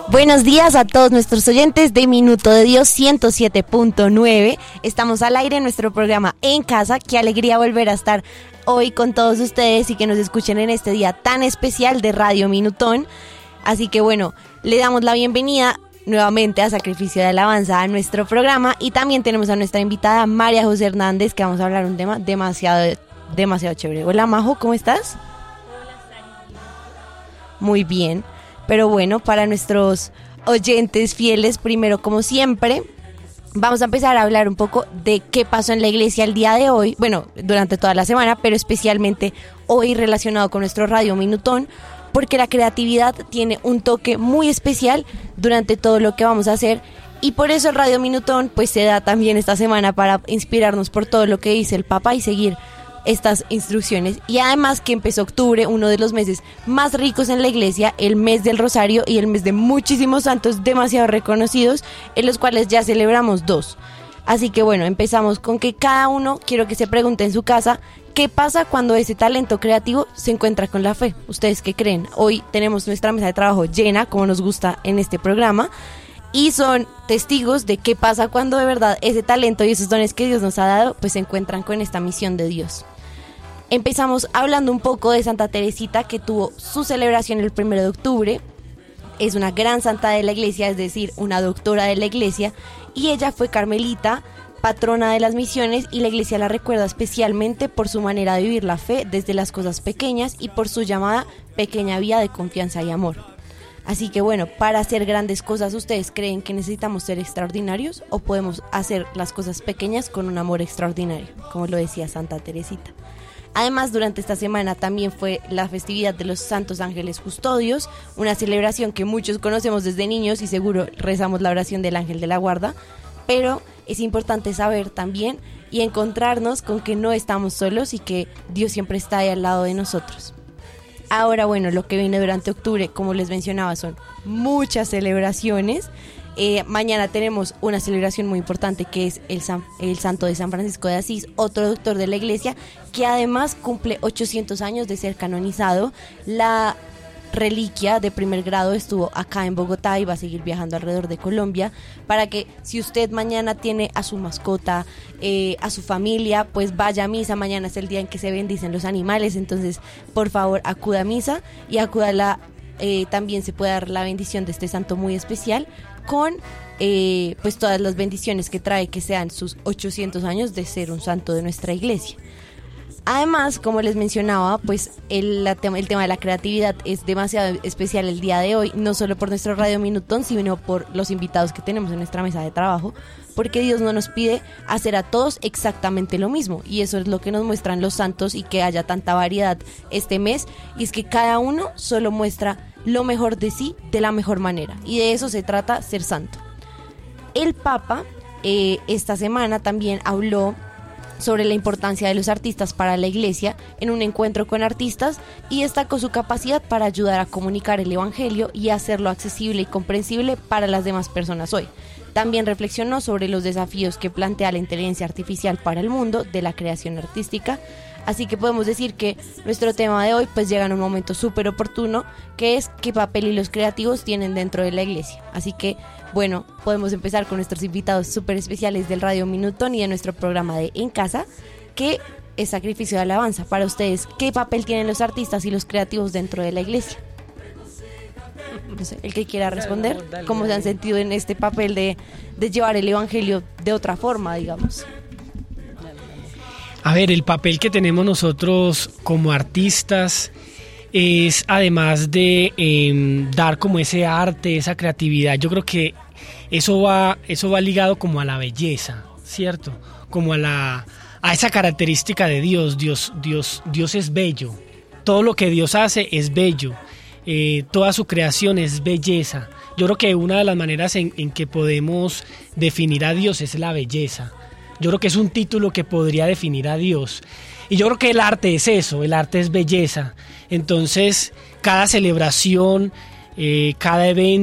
Buenos días a todos nuestros oyentes de Minuto de Dios 107.9. Estamos al aire en nuestro programa En Casa. Qué alegría volver a estar hoy con todos ustedes y que nos escuchen en este día tan especial de Radio Minutón. Así que bueno, le damos la bienvenida nuevamente a Sacrificio de Alabanza a nuestro programa, y también tenemos a nuestra invitada María José Hernández, que vamos a hablar un tema demasiado chévere. Hola Majo, ¿cómo estás? Muy bien. Pero bueno, para nuestros oyentes fieles, primero como siempre, vamos a empezar a hablar un poco de qué pasó en la iglesia el día de hoy, bueno, durante toda la semana, pero especialmente hoy relacionado con nuestro Radio Minutón, porque la creatividad tiene un toque muy especial durante todo lo que vamos a hacer, y por eso el Radio Minutón pues se da también esta semana para inspirarnos por todo lo que dice el Papa y seguir estas instrucciones. Y además que empezó octubre, uno de los meses más ricos en la iglesia, el mes del Rosario y el mes de muchísimos santos demasiado reconocidos, en los cuales ya celebramos 2. Así que bueno, empezamos con que cada uno, quiero que se pregunte en su casa, ¿qué pasa cuando ese talento creativo se encuentra con la fe? ¿Ustedes qué creen? Hoy tenemos nuestra mesa de trabajo llena, como nos gusta en este programa, y son testigos de qué pasa cuando de verdad ese talento y esos dones que Dios nos ha dado pues se encuentran con esta misión de Dios. Empezamos hablando un poco de Santa Teresita, que tuvo su celebración el 1 de octubre. Es una gran santa de la iglesia, es decir, una doctora de la iglesia, y ella fue carmelita, patrona de las misiones, y la iglesia la recuerda especialmente por su manera de vivir la fe desde las cosas pequeñas y por su llamada pequeña vía de confianza y amor. Así que bueno, para hacer grandes cosas, ¿ustedes creen que necesitamos ser extraordinarios o podemos hacer las cosas pequeñas con un amor extraordinario, como lo decía Santa Teresita? Además, durante esta semana también fue la festividad de los Santos Ángeles Custodios, una celebración que muchos conocemos desde niños y seguro rezamos la oración del Ángel de la Guarda, pero es importante saber también y encontrarnos con que no estamos solos y que Dios siempre está ahí al lado de nosotros. Ahora, bueno, lo que viene durante octubre, como les mencionaba, son muchas celebraciones. Mañana tenemos una celebración muy importante que es el santo de San Francisco de Asís, otro doctor de la iglesia, que además cumple 800 años de ser canonizado. La reliquia de primer grado estuvo acá en Bogotá y va a seguir viajando alrededor de Colombia, para que si usted mañana tiene a su mascota, a su familia, pues vaya a misa. Mañana es el día en que se bendicen los animales, entonces por favor acuda a misa y acuda también se puede dar la bendición de este santo muy especial con pues todas las bendiciones que trae, que sean sus 800 años de ser un santo de nuestra iglesia. Además, como les mencionaba, pues el tema de la creatividad es demasiado especial el día de hoy, no solo por nuestro Radio Minutón, sino por los invitados que tenemos en nuestra mesa de trabajo, porque Dios no nos pide hacer a todos exactamente lo mismo, y eso es lo que nos muestran los santos y que haya tanta variedad este mes, y es que cada uno solo muestra lo mejor de sí de la mejor manera, y de eso se trata ser santo. El Papa esta semana también habló sobre la importancia de los artistas para la iglesia en un encuentro con artistas, y destacó su capacidad para ayudar a comunicar el evangelio y hacerlo accesible y comprensible para las demás personas hoy. También reflexionó sobre los desafíos que plantea la inteligencia artificial para el mundo de la creación artística. Así que podemos decir que nuestro tema de hoy pues llega en un momento súper oportuno, que es qué papel y los creativos tienen dentro de la iglesia. Así que bueno, podemos empezar con nuestros invitados súper especiales del Radio Minutón y de nuestro programa de En Casa, que es Sacrificio de Alabanza. Para ustedes, ¿qué papel tienen los artistas y los creativos dentro de la iglesia? No sé, el que quiera responder, ¿cómo se han sentido en este papel de llevar el evangelio de otra forma, digamos? A ver, el papel que tenemos nosotros como artistas es, además de dar como ese arte, esa creatividad, yo creo que eso va ligado como a la belleza, ¿cierto? Como a esa característica de Dios. Dios es bello. Todo lo que Dios hace es bello. Toda su creación es belleza. Yo creo que una de las maneras en que podemos definir a Dios es la belleza. Yo creo que es un título que podría definir a Dios. Y yo creo que el arte es eso, el arte es belleza. Entonces, cada celebración, cada evento,